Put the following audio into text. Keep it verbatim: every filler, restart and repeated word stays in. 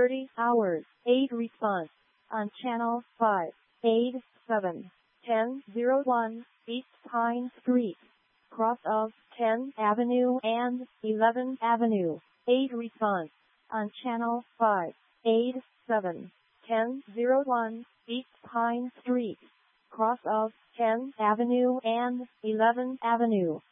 thirty hours. eight response. On channel five. eight seven ten oh one East Pine Street. Cross of tenth Avenue and eleventh Avenue. eight response. On channel five. eight seven ten oh one East Pine Street. Cross of tenth Avenue and eleventh Avenue.